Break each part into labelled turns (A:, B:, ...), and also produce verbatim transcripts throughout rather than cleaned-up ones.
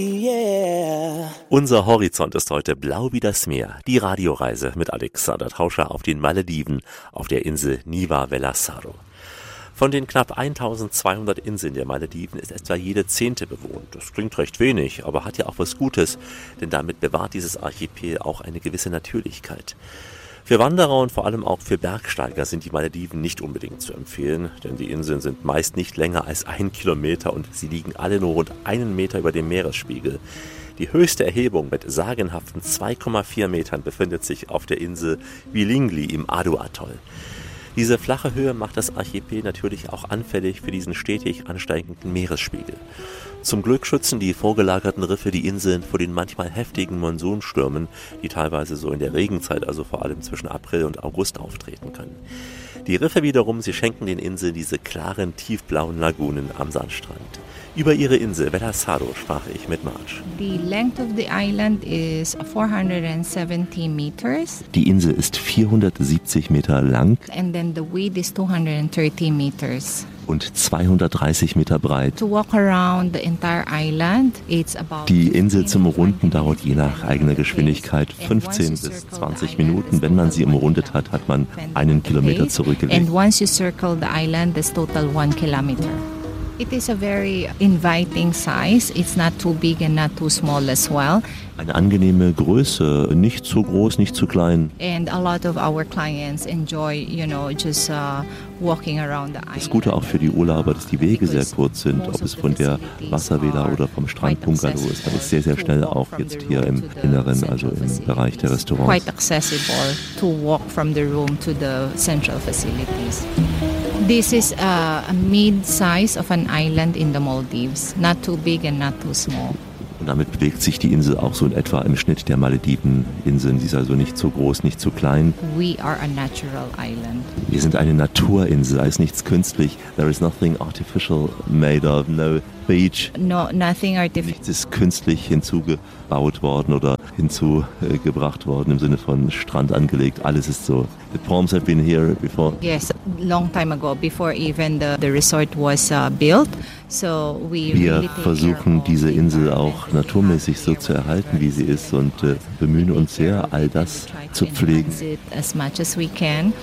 A: Yeah. Unser Horizont ist heute blau wie das Meer. Die Radioreise mit Alexander Tauscher auf den Malediven auf der Insel Niva Velasaro. Von den knapp eintausendzweihundert Inseln der Malediven ist etwa jede zehnte bewohnt. Das klingt recht wenig, aber hat ja auch was Gutes, denn damit bewahrt dieses Archipel auch eine gewisse Natürlichkeit. Für Wanderer und vor allem auch für Bergsteiger sind die Malediven nicht unbedingt zu empfehlen, denn die Inseln sind meist nicht länger als ein Kilometer und sie liegen alle nur rund einen Meter über dem Meeresspiegel. Die höchste Erhebung mit sagenhaften zwei Komma vier Metern befindet sich auf der Insel Vilingili im Adu-Atoll. Diese flache Höhe macht das Archipel natürlich auch anfällig für diesen stetig ansteigenden Meeresspiegel. Zum Glück schützen die vorgelagerten Riffe die Inseln vor den manchmal heftigen Monsunstürmen, die teilweise so in der Regenzeit, also vor allem zwischen April und August auftreten können. Die Riffe wiederum, sie schenken den Inseln diese klaren, tiefblauen Lagunen am Sandstrand. Über ihre Insel Velasaro sprach ich mit Marge.
B: The length of the island is four hundred seventy meters.
A: Die Insel ist vierhundertsiebzig Meter lang.
B: And then the width is two hundred thirty meters.
A: Und zweihundertdreißig Meter breit.
B: To walk around the entire island, it's about
A: Die Insel zum Umrunden dauert je nach eigener Geschwindigkeit fünfzehn bis zwanzig Minuten. Wenn man sie umrundet hat, hat man einen Kilometer zurückgelegt.
B: And once you circle the island, that's total one kilometer. It is a very inviting size. It's not too big and not too small as well.
A: Eine angenehme Größe, nicht zu groß, nicht zu klein.
B: And a lot of our clients enjoy, you know, just uh, walking around the island.
A: Das Gute auch für die Urlauber, dass die Wege sehr kurz sind, ob es von der Wasservilla oder vom Strandbungalow ist. Man ist sehr, sehr schnell auch jetzt hier im Inneren, also im Bereich der Restaurants.
B: Quite accessible to walk from the room to the central facilities. This is a, a mid-size of an island in the Maldives, not too big and not too small.
A: Und damit bewegt sich die Insel auch so in etwa im Schnitt der Malediveninseln. Sie ist also nicht zu groß, nicht zu klein.
B: We are a natural island.
A: Wir sind eine Naturinsel, da ist nichts künstlich. There is nothing artificial made of, no beach.
B: No, nothing artificial.
A: Nichts ist künstlich hinzugebaut worden oder hinzugebracht worden im Sinne von Strand angelegt. Alles ist so. The palms have been here before.
B: Yes, long time ago, before even the, the resort was uh, built. So we
A: Wir
B: really take
A: versuchen
B: care of
A: diese
B: the
A: Insel auch
B: environment.
A: naturmäßig so zu erhalten, wie sie ist und äh, bemühen uns sehr, all das zu pflegen.
B: It as much as we can.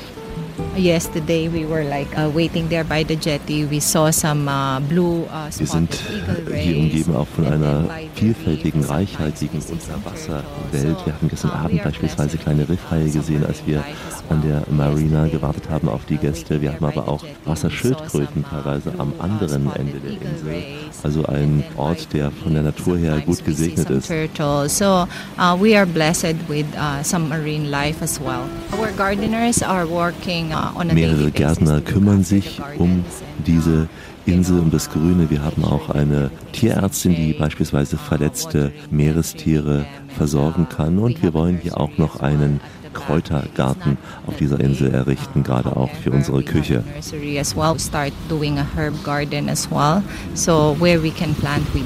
B: Yesterday we were like uh, waiting there by the jetty. We saw some uh, blue uh,
A: Wir sind
B: spotted eagle
A: hier
B: rays.
A: umgeben auch von
B: And then
A: einer
B: by the
A: vielfältigen,
B: reefs,
A: reichhaltigen
B: sometimes we see some
A: Unterwasserwelt.
B: turtles.
A: Wir hatten gestern
B: So, uh,
A: Abend
B: we are
A: beispielsweise
B: blessed
A: kleine
B: with,
A: Riffhaie
B: uh, some
A: gesehen, als wir
B: marine life as
A: an
B: well.
A: der Marina
B: Yesterday,
A: gewartet haben auf die
B: uh,
A: Gäste. Wir
B: waiting
A: hatten
B: there
A: aber
B: by
A: auch
B: the jetty. We
A: Wasserschildkröten
B: saw some, uh,
A: teilweise am
B: blue, uh,
A: anderen
B: spotted
A: Ende der
B: eagle
A: Insel.
B: rays.
A: Also ein
B: And then by
A: Ort, der
B: the
A: von der
B: reefs,
A: Natur her
B: sometimes
A: gut
B: we see
A: gesegnet
B: some
A: ist.
B: turtles. So uh, we are blessed with uh, some marine life as well. Our gardeners are working uh, on a daily
A: Mehrere
B: basis
A: Gärtner
B: to
A: kümmern
B: look after
A: sich
B: the
A: um
B: gardens and,
A: diese
B: uh,
A: Insel, um das Grüne. Wir haben auch eine Tierärztin, die beispielsweise verletzte Meerestiere versorgen kann. Und wir wollen hier auch noch einen Kräutergarten auf dieser Insel errichten, gerade auch für unsere Küche.
B: Nursery as well. Start doing a herb garden as well. So where we can plant, we do.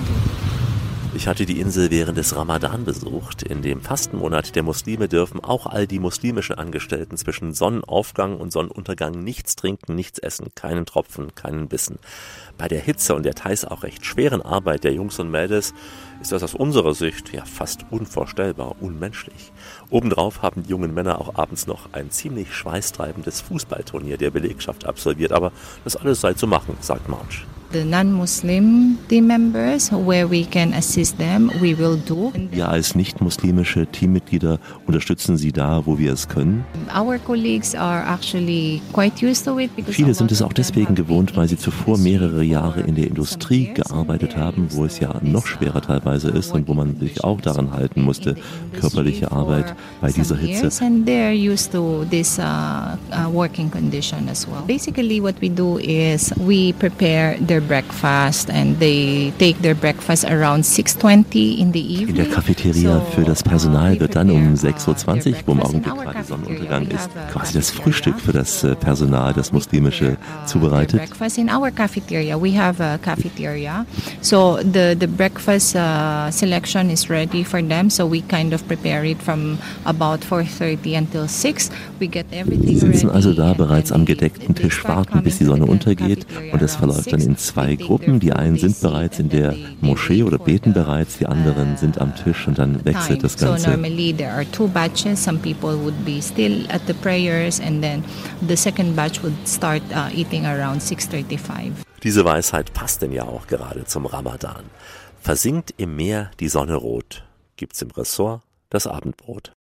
A: Ich hatte die Insel während des Ramadan besucht. In dem Fastenmonat der Muslime dürfen auch all die muslimischen Angestellten zwischen Sonnenaufgang und Sonnenuntergang nichts trinken, nichts essen, keinen Tropfen, keinen Bissen. Bei der Hitze und der teils auch recht schweren Arbeit der Jungs und Mädels ist das aus unserer Sicht ja fast unvorstellbar, unmenschlich. Obendrauf haben die jungen Männer auch abends noch ein ziemlich schweißtreibendes Fußballturnier der Belegschaft absolviert, aber das alles sei zu machen, sagt Marge.
B: The non-Muslim team members, where we can assist them, we will do.
A: Wir als nicht-muslimische Teammitglieder unterstützen sie da, wo wir es können.
B: Our colleagues are actually quite used to it because
A: Viele sind es auch deswegen gewohnt, weil sie zuvor mehrere Jahre in der Industrie gearbeitet haben, wo es ja noch schwerer teilweise ist und wo man sich auch daran halten musste, körperliche Arbeit bei dieser Hitze.
B: And they're used to this uh, uh, working condition as well. Basically what we do is we prepare their breakfast and they take their breakfast around six twenty in the evening.
A: In der Cafeteria für das Personal wird dann um sechs Uhr zwanzig, wo im Augenblick gerade Sonnenuntergang ist, quasi das Frühstück für das Personal, das muslimische, zubereitet.
B: Breakfast in our cafeteria. We have a cafeteria. So the the breakfast uh, selection is ready for them. So we kind of prepare it from about four thirty until six. We get everything ready.
A: Sie sitzen also da bereits am gedeckten Tisch, warten, bis die Sonne untergeht, und das verläuft dann in zwei Gruppen. Die einen sind bereits in der Moschee oder beten bereits, die anderen sind am Tisch und dann wechselt das Ganze.
B: So normally there are two batches. Some people would be still at the prayers and then the second batch would start uh, eating around six thirty-five.
A: Diese Weisheit passt denn ja auch gerade zum Ramadan. Versinkt im Meer die Sonne rot, gibt's im Ressort das Abendbrot.